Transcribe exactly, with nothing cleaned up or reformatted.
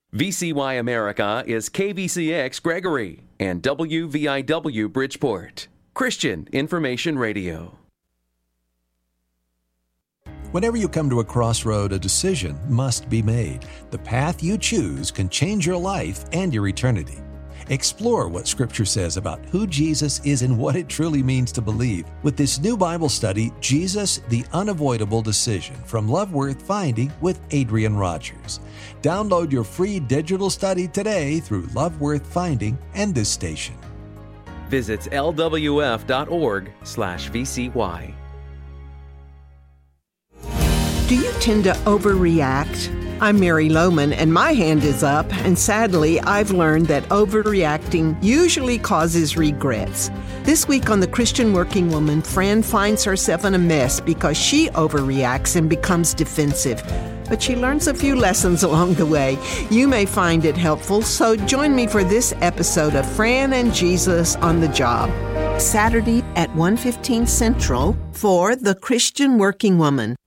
V C Y America is K V C X Gregory and W V I W Bridgeport. Christian Information Radio. Whenever you come to a crossroad, a decision must be made. The path you choose can change your life and your eternity. Explore what Scripture says about who Jesus is and what it truly means to believe with this new Bible study, Jesus, the Unavoidable Decision, from Love Worth Finding with Adrian Rogers. Download your free digital study today through Love Worth Finding and this station. Visit L W F dot org slash V C Y. Do you tend to overreact? I'm Mary Lohman, and my hand is up, and sadly, I've learned that overreacting usually causes regrets. This week on The Christian Working Woman, Fran finds herself in a mess because she overreacts and becomes defensive. But she learns a few lessons along the way. You may find it helpful, so join me for this episode of Fran and Jesus on the Job, Saturday at one fifteen Central for The Christian Working Woman.